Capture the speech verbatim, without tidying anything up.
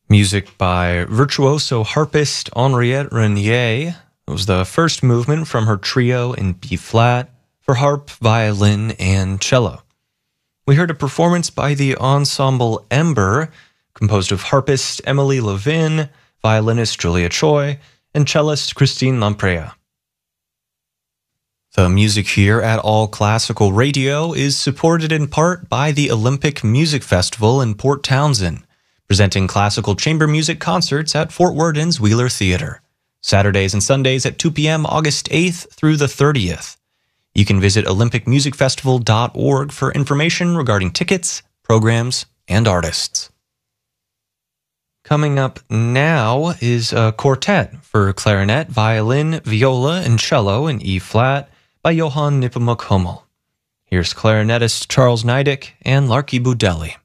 Music by virtuoso harpist Henriette Renier. It was the first movement from her trio in B-flat for harp, violin, and cello. We heard a performance by the ensemble Ember, composed of harpist Emily Levin, violinist Julia Choi, and cellist Christine Lamprea. The music here at All Classical Radio is supported in part by the Olympic Music Festival in Port Townsend, presenting classical chamber music concerts at Fort Worden's Wheeler Theater, Saturdays and Sundays at two p.m. August eighth through the thirtieth. You can visit olympic music festival dot org for information regarding tickets, programs, and artists. Coming up now is a quartet for clarinet, violin, viola, and cello in E-flat by Johann Nepomuk Hummel. Here's clarinetist Charles Neidick and Larky Budelli.